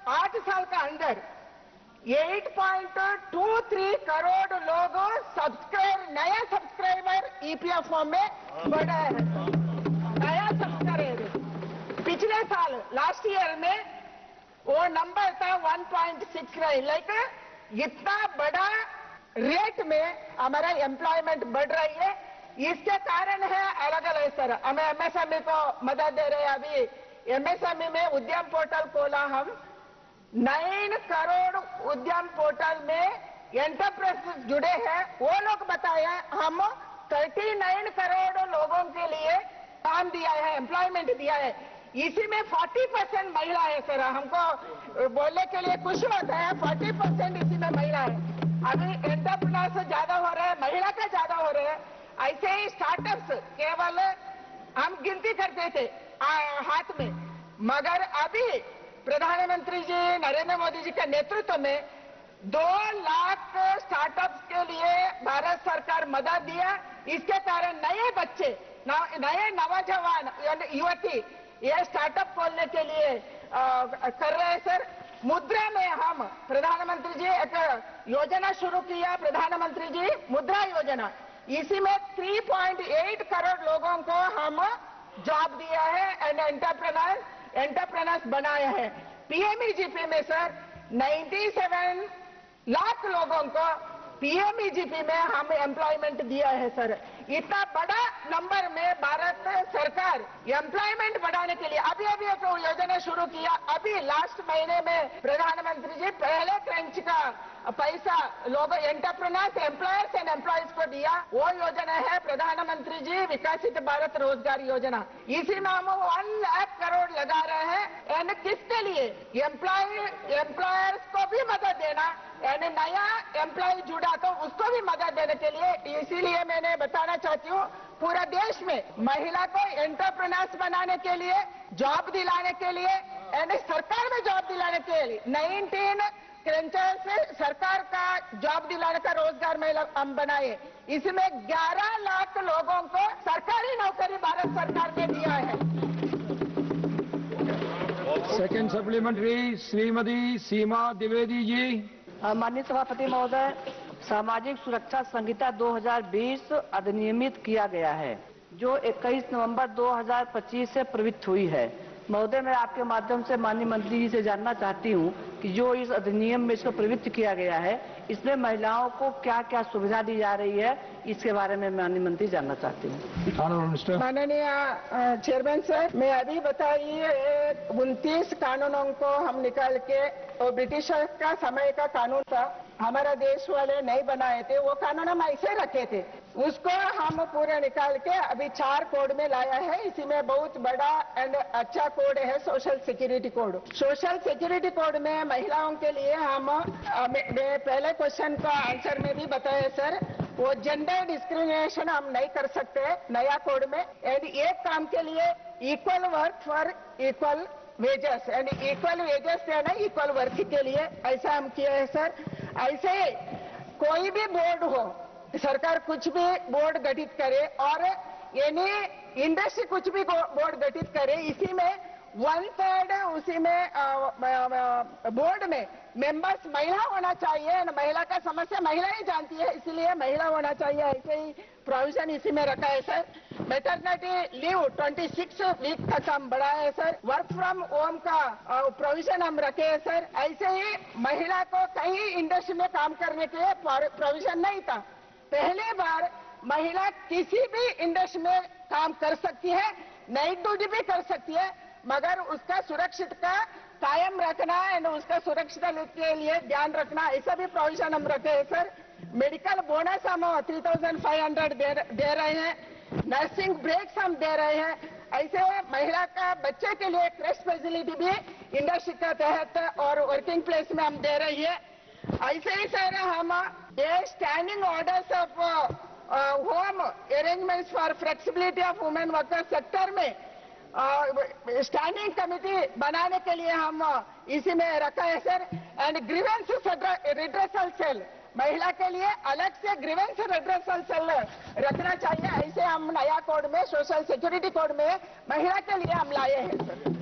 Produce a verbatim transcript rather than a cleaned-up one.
आठ साल का अंदर आठ पॉइंट दो तीन करोड़ लोग सब्सक्राइब नया सब्सक्राइबर ईपीएफओ में बढ़ा है। नया सब्सक्राइबर पिछले साल लास्ट ईयर में वो नंबर था एक पॉइंट छह नौ, लाइक इतना बड़ा रेट में हमारा एम्प्लॉयमेंट बढ़ रही है। इसके कारण है अलग अलग सर, हमें एमएसएमई को मदद दे रहे हैं। अभी एमएसएमई में उद्यम पोर्टल खोला हम, नौ करोड़ उद्यम पोर्टल में एंटरप्राइज जुड़े हैं। वो लोग बताया हम उनतालीस करोड़ लोगों के लिए काम दिया है, एम्प्लॉयमेंट दिया है। इसी में चालीस परसेंट महिला है सर। हमको बोलने के लिए खुश होता है, चालीस परसेंट इसी में महिला है। अभी एंटरप्रेन्योर्स ज्यादा हो रहे हैं, महिला का ज्यादा हो रहे हैं। ऐसे ही स्टार्टअप्स केवल हम गिनती करते थे आ, हाथ में, मगर अभी प्रधानमंत्री जी नरेंद्र मोदी जी के नेतृत्व में दो लाख स्टार्टअप्स के लिए भारत सरकार मदद दिया। इसके कारण नए बच्चे, नए नौजवान युवती ये स्टार्टअप खोलने के लिए आ, कर रहे हैं सर। मुद्रा में हम प्रधानमंत्री जी एक योजना शुरू किया, प्रधानमंत्री जी मुद्रा योजना। इसी में तीन पॉइंट आठ करोड़ लोगों को हम जॉब दिया है एंड एंटरप्रेन्योर एंटरप्रेन्योर्स बनाया है। पीएमईजीपी में सर सत्तानवे लाख लोगों को पीएमईजीपी में हम एम्प्लॉयमेंट दिया है सर। इतना बड़ा नंबर में भारत सरकार एम्प्लॉयमेंट बढ़ाने के लिए अभी अभी एक योजना शुरू किया। अभी लास्ट महीने में प्रधानमंत्री जी पहले ट्रेंच का पैसा लोग एंटरप्रेन्योर्स, एम्प्लॉयर्स एंड एम्प्लॉयज को दिया। वो योजना है प्रधानमंत्री जी विकसित भारत रोजगार योजना। इसी में हम वन लाख करोड़ लगा रहे हैं। एंड किसके लिए? एम्प्लॉय एम्प्लॉयर्स को भी मदद देना, यानी नया एम्प्लॉय जुड़ा तो उसको भी मदद देने के लिए। इसीलिए मैंने बताना चाहती हूँ पूरे देश में महिला को एंटरप्रेन्योर्स बनाने के लिए, जॉब दिलाने के लिए, यानी सरकार में जॉब दिलाने के लिए उन्नीस क्रेंचर से सरकार का जॉब दिलाने का रोजगार महिला हम बनाए। इसमें ग्यारह लाख लोगों को सरकारी नौकरी भारत सरकार ने दिया है। सेकंड सप्लीमेंट्री श्रीमती सीमा द्विवेदी जी। माननीय सभापति महोदय, सामाजिक सुरक्षा संहिता दो हज़ार बीस अधिनियमित किया गया है, जो इक्कीस नवंबर दो हज़ार पच्चीस से प्रवृत्त हुई है। महोदय, मैं आपके माध्यम से माननीय मंत्री जी से जानना चाहती हूं कि जो इस अधिनियम में इसको प्रवृत्त किया गया है, इसमें महिलाओं को क्या क्या सुविधा दी जा रही है, इसके बारे में माननीय मंत्री जानना चाहती हूँ। माननीय चेयरमैन सर, मैं अभी बताइए उनतीस कानूनों को हम निकाल के, तो ब्रिटिश का समय का कानून था, हमारा देश वाले नहीं बनाए थे, वो कानून हम ऐसे रखे थे, उसको हम पूरे निकाल के अभी चार कोड में लाया है। इसी में बहुत बड़ा एंड अच्छा कोड है social security code. Social security code में महिलाओं के लिए हम, मैं पहले क्वेश्चन का आंसर में भी बताया सर, वो जेंडर डिस्क्रिमिनेशन हम नहीं कर सकते नया कोड में। एंड एक काम के लिए equal work for equal wages, and equal wages देना इक्वल वर्क के लिए, ऐसा हम किया है सर। ऐसे ही कोई भी बोर्ड हो, सरकार कुछ भी बोर्ड गठित करे और यानी इंडस्ट्री कुछ भी बोर्ड गठित करे, इसी में वन थर्ड उसी में बोर्ड में मेंबर्स महिला होना चाहिए। महिला का समस्या महिला ही जानती है, इसलिए महिला होना चाहिए। ऐसे ही प्रोविजन इसी में रखा है सर। मैटरनिटी लीव छब्बीस वीक तक हम बढ़ाया है सर। वर्क फ्रॉम होम का प्रोविजन हम रखे हैं सर। ऐसे ही महिला को कहीं इंडस्ट्री में काम करने के लिए प्रोविजन नहीं था। पहली बार महिला किसी भी इंडस्ट्री में काम कर सकती है, नाइट ड्यूटी भी कर सकती है, मगर उसका सुरक्षित का कायम रखना एंड उसका सुरक्षित के लिए ध्यान रखना, ऐसा भी प्रोविजन हम रखे हैं सर। मेडिकल बोनस हम तीन हज़ार पाँच सौ दे, दे रहे हैं, नर्सिंग ब्रेक्स हम दे रहे हैं। ऐसे महिला का बच्चे के लिए क्रेश फैसिलिटी भी इंडस्ट्री के तहत और वर्किंग प्लेस में हम दे रही है। ऐसे ही सर हम ये standing orders of home arrangements for flexibility of women workers sector में स्टैंडिंग कमेटी बनाने के लिए हम इसी में रखा है sir. And grievance redressal cell, महिला के लिए अलग से ग्रीवेंस रिड्रेसल सेल रखना चाहिए। ऐसे हम नया कोड में, सोशल सिक्योरिटी कोड में महिला के लिए हम लाए हैं सर।